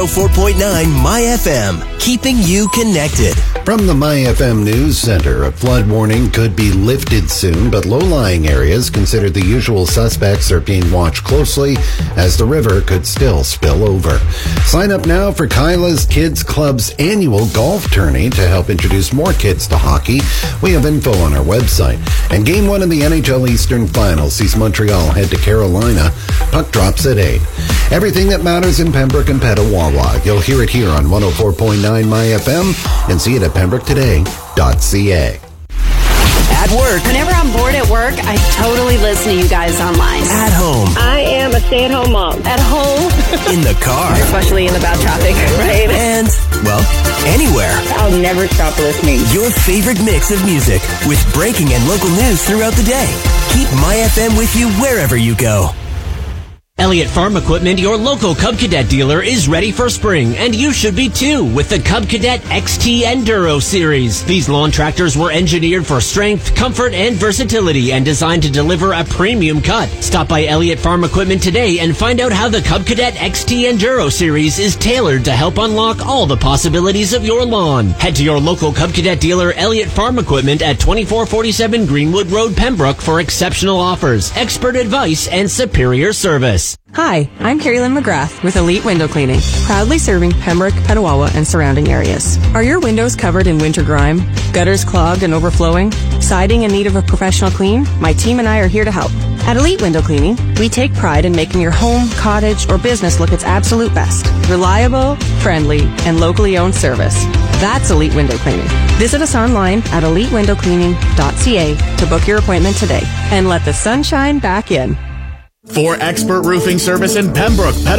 4.9 MyFM, keeping you connected. From the MyFM News Center, a flood warning could be lifted soon, but low-lying areas considered the usual suspects are being watched closely as the river could still spill over. Sign up now for Kyla's Kids Club's annual golf tourney to help introduce more kids to hockey. We have info on our website. And Game 1 of the NHL Eastern Final sees Montreal head to Carolina. Puck drops at 8. Everything that matters in Pembroke and Petawawa. You'll hear it here on 104.9 MyFM and see it at pembroke.today.ca. At work. Whenever I'm bored at work, I totally listen to you guys online. At home. I am a stay-at-home mom. At home. In the car. Especially in the bad traffic, right? And, well, anywhere. I'll never stop listening. Your favorite mix of music with breaking and local news throughout the day. Keep MyFM with you wherever you go. Elliott Farm Equipment, your local Cub Cadet dealer, is ready for spring, and you should be too with the Cub Cadet XT Enduro Series. These lawn tractors were engineered for strength, comfort, and versatility and designed to deliver a premium cut. Stop by Elliott Farm Equipment today and find out how the Cub Cadet XT Enduro Series is tailored to help unlock all the possibilities of your lawn. Head to your local Cub Cadet dealer, Elliott Farm Equipment at 2447 Greenwood Road, Pembroke for exceptional offers, expert advice, and superior service. Hi, I'm Carrie Lynn McGrath with Elite Window Cleaning, proudly serving Pembroke, Petawawa, and surrounding areas. Are your windows covered in winter grime, gutters clogged and overflowing, siding in need of a professional clean? My team and I are here to help. At Elite Window Cleaning, we take pride in making your home, cottage, or business look its absolute best. Reliable, friendly, and locally owned service. That's Elite Window Cleaning. Visit us online at elitewindowcleaning.ca to book your appointment today and let the sunshine back in. For expert roofing service in Pembroke,